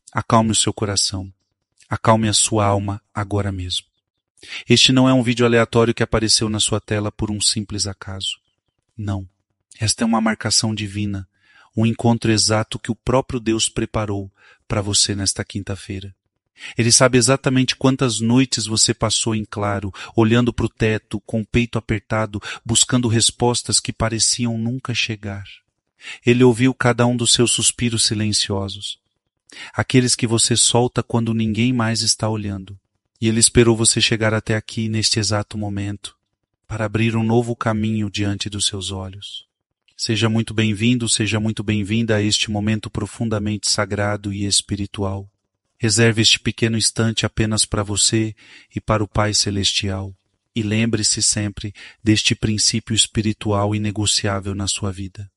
Acalme o seu coração. Acalme a sua alma agora mesmo. Este não é um vídeo aleatório que apareceu na sua tela por um simples acaso. Não. Esta é uma marcação divina, um encontro exato que o próprio Deus preparou para você nesta quinta-feira. Ele sabe exatamente quantas noites você passou em claro, olhando para o teto, com o peito apertado, buscando respostas que pareciam nunca chegar. Ele ouviu cada um dos seus suspiros silenciosos, aqueles que você solta quando ninguém mais está olhando. E Ele esperou você chegar até aqui neste exato momento, para abrir um novo caminho diante dos seus olhos. Seja muito bem-vindo, seja muito bem-vinda a este momento profundamente sagrado e espiritual. Reserve este pequeno instante apenas para você e para o Pai Celestial. E lembre-se sempre deste princípio espiritual inegociável na sua vida.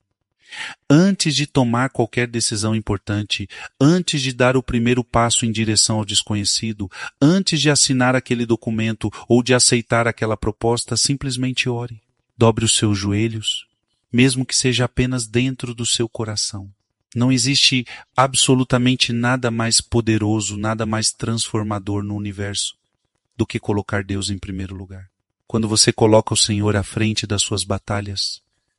Antes de tomar qualquer decisão importante, antes de dar o primeiro passo em direção ao desconhecido, antes de assinar aquele documento ou de aceitar aquela proposta, simplesmente ore. Dobre os seus joelhos, mesmo que seja apenas dentro do seu coração. Não existe absolutamente nada mais poderoso, nada mais transformador no universo do que colocar Deus em primeiro lugar. Quando você coloca o Senhor à frente das suas batalhas,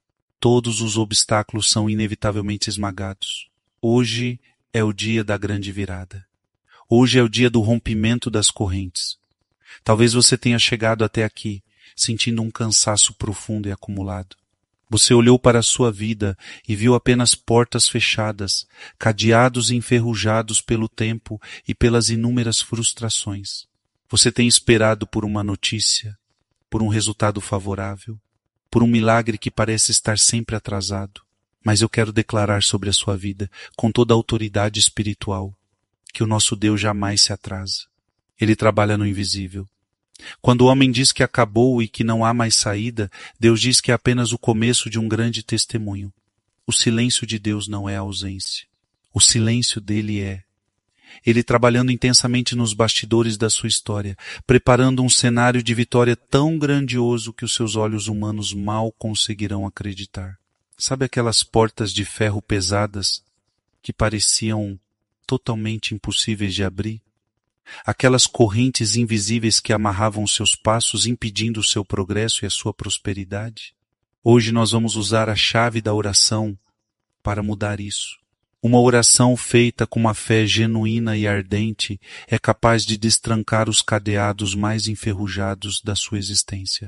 todos os obstáculos são inevitavelmente esmagados. Hoje é o dia da grande virada. Hoje é o dia do rompimento das correntes. Talvez você tenha chegado até aqui sentindo um cansaço profundo e acumulado. Você olhou para a sua vida e viu apenas portas fechadas, cadeados e enferrujados pelo tempo e pelas inúmeras frustrações. Você tem esperado por uma notícia, por um resultado favorável, por um milagre que parece estar sempre atrasado. Mas eu quero declarar sobre a sua vida, com toda a autoridade espiritual, que o nosso Deus jamais se atrasa. Ele trabalha no invisível. Quando o homem diz que acabou e que não há mais saída, Deus diz que é apenas o começo de um grande testemunho. O silêncio de Deus não é ausência. O silêncio dele é. Ele trabalhando intensamente nos bastidores da sua história, preparando um cenário de vitória tão grandioso que os seus olhos humanos mal conseguirão acreditar. Sabe aquelas portas de ferro pesadas que pareciam totalmente impossíveis de abrir? Aquelas correntes invisíveis que amarravam seus passos, impedindo o seu progresso e a sua prosperidade? Hoje nós vamos usar a chave da oração para mudar isso. Uma oração feita com uma fé genuína e ardente é capaz de destrancar os cadeados mais enferrujados da sua existência.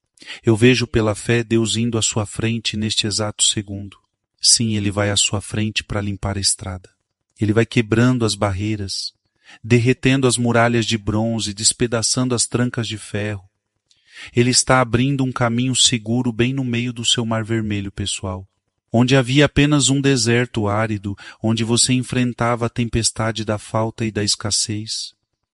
Eu vejo pela fé Deus indo à sua frente neste exato segundo. Sim, Ele vai à sua frente para limpar a estrada. Ele vai quebrando as barreiras, derretendo as muralhas de bronze, despedaçando as trancas de ferro. Ele está abrindo um caminho seguro bem no meio do seu mar vermelho, pessoal. Onde havia apenas um deserto árido, onde você enfrentava a tempestade da falta e da escassez.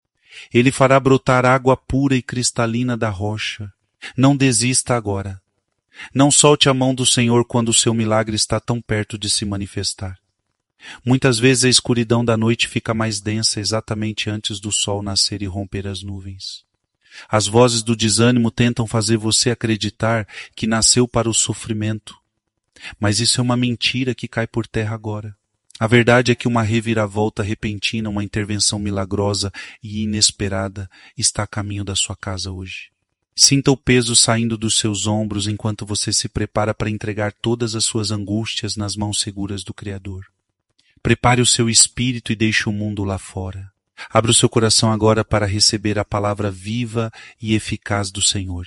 Ele fará brotar água pura e cristalina da rocha. Não desista agora. Não solte a mão do Senhor quando o seu milagre está tão perto de se manifestar. Muitas vezes a escuridão da noite fica mais densa exatamente antes do sol nascer e romper as nuvens. As vozes do desânimo tentam fazer você acreditar que nasceu para o sofrimento. Mas isso é uma mentira que cai por terra agora. A verdade é que uma reviravolta repentina, uma intervenção milagrosa e inesperada está a caminho da sua casa hoje. Sinta o peso saindo dos seus ombros enquanto você se prepara para entregar todas as suas angústias nas mãos seguras do Criador. Prepare o seu espírito e deixe o mundo lá fora. Abra o seu coração agora para receber a palavra viva e eficaz do Senhor.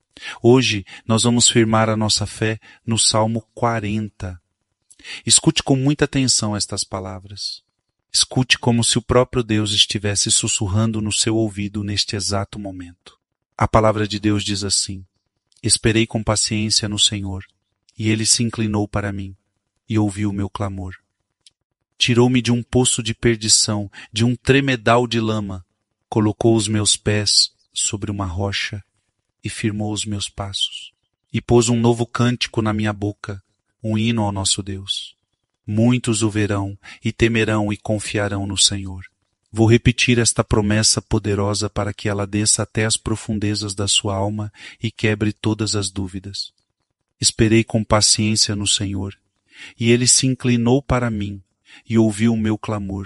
Hoje nós vamos firmar a nossa fé no Salmo 40. Escute com muita atenção estas palavras. Escute como se o próprio Deus estivesse sussurrando no seu ouvido neste exato momento. A palavra de Deus diz assim: Esperei com paciência no Senhor, e Ele se inclinou para mim e ouviu o meu clamor. Tirou-me de um poço de perdição, de um tremedal de lama, colocou os meus pés sobre uma rocha e firmou os meus passos. E pôs um novo cântico na minha boca, um hino ao nosso Deus. Muitos o verão e temerão e confiarão no Senhor. Vou repetir esta promessa poderosa para que ela desça até as profundezas da sua alma e quebre todas as dúvidas. Esperei com paciência no Senhor, e Ele se inclinou para mim e ouviu o meu clamor.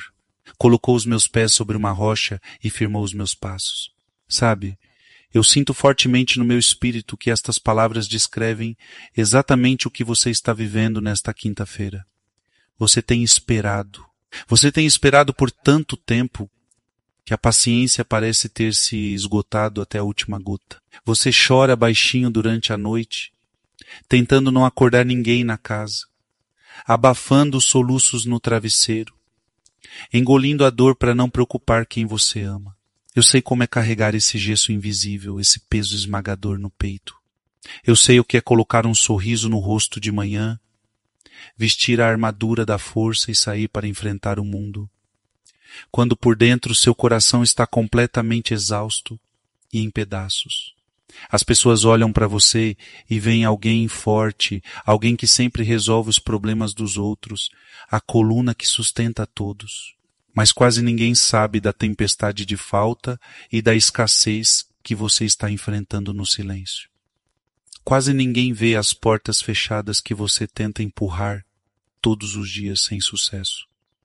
Colocou os meus pés sobre uma rocha e firmou os meus passos. Sabe, eu sinto fortemente no meu espírito que estas palavras descrevem exatamente o que você está vivendo nesta quinta-feira. Você tem esperado. Você tem esperado por tanto tempo que a paciência parece ter se esgotado até a última gota. Você chora baixinho durante a noite, tentando não acordar ninguém na casa, abafando os soluços no travesseiro, engolindo a dor para não preocupar quem você ama. Eu sei como é carregar esse gesso invisível, esse peso esmagador no peito. Eu sei o que é colocar um sorriso no rosto de manhã, vestir a armadura da força e sair para enfrentar o mundo, quando por dentro seu coração está completamente exausto e em pedaços. As pessoas olham para você e veem alguém forte, alguém que sempre resolve os problemas dos outros, a coluna que sustenta a todos. Mas quase ninguém sabe da tempestade de falta e da escassez que você está enfrentando no silêncio. Quase ninguém vê as portas fechadas que você tenta empurrar todos os dias sem sucesso.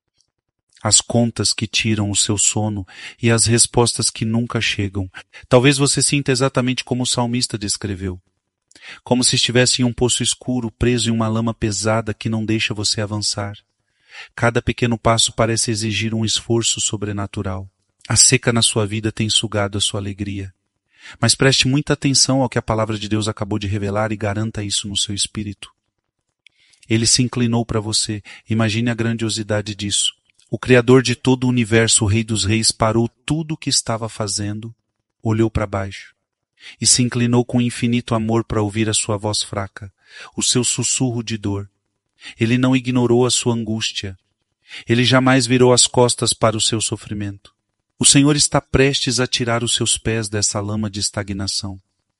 As contas que tiram o seu sono e as respostas que nunca chegam. Talvez você sinta exatamente como o salmista descreveu. Como se estivesse em um poço escuro, preso em uma lama pesada que não deixa você avançar. Cada pequeno passo parece exigir um esforço sobrenatural. A seca na sua vida tem sugado a sua alegria. Mas preste muita atenção ao que a palavra de Deus acabou de revelar e garanta isso no seu espírito. Ele se inclinou para você. Imagine a grandiosidade disso. O Criador de todo o universo, o Rei dos Reis, parou tudo o que estava fazendo, olhou para baixo e se inclinou com infinito amor para ouvir a sua voz fraca, o seu sussurro de dor. Ele não ignorou a sua angústia. Ele jamais virou as costas para o seu sofrimento. O Senhor está prestes a tirar os seus pés dessa lama de estagnação.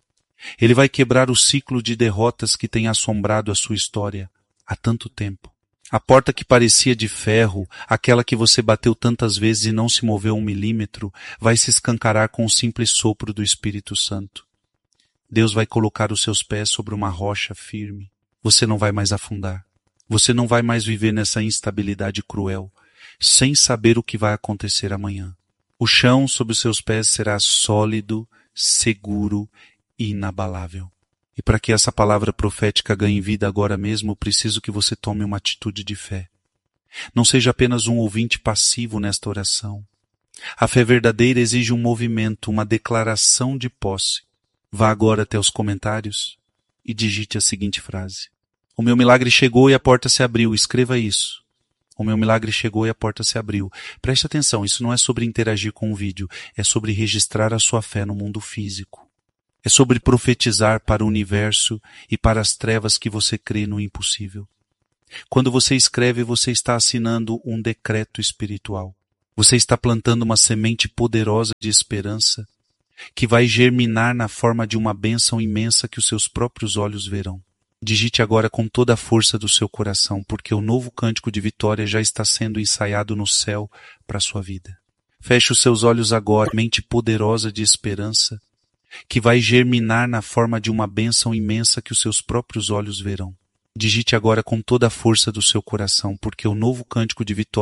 Ele vai quebrar o ciclo de derrotas que tem assombrado a sua história há tanto tempo. A porta que parecia de ferro, aquela que você bateu tantas vezes e não se moveu 1 milímetro, vai se escancarar com o simples sopro do Espírito Santo. Deus vai colocar os seus pés sobre uma rocha firme. Você não vai mais afundar. Você não vai mais viver nessa instabilidade cruel, sem saber o que vai acontecer amanhã. O chão sob os seus pés será sólido, seguro e inabalável. E para que essa palavra profética ganhe vida agora mesmo, preciso que você tome uma atitude de fé. Não seja apenas um ouvinte passivo nesta oração. A fé verdadeira exige um movimento, uma declaração de posse. Vá agora até os comentários e digite a seguinte frase. O meu milagre chegou e a porta se abriu. Escreva isso. O meu milagre chegou e a porta se abriu. Preste atenção, isso não é sobre interagir com o vídeo, é sobre registrar a sua fé no mundo físico. É sobre profetizar para o universo e para as trevas que você crê no impossível. Quando você escreve, você está assinando um decreto espiritual. Você está plantando uma semente poderosa de esperança que vai germinar na forma de uma bênção imensa que os seus próprios olhos verão. Digite agora com toda a força do seu coração, porque o novo cântico de vitória já está sendo ensaiado no céu para a sua vida. Feche os seus olhos agora, mente poderosa de esperança, que vai germinar na forma de uma bênção imensa que os seus próprios olhos verão. Digite agora com toda a força do seu coração, porque o novo cântico de vitória